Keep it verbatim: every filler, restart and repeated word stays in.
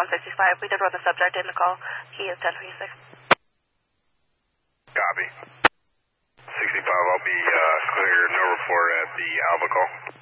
one sixty-five. We did run the subject in the call. He is ten twenty-six. Copy. sixty-five, I'll be uh, clear, no report at the Alba call.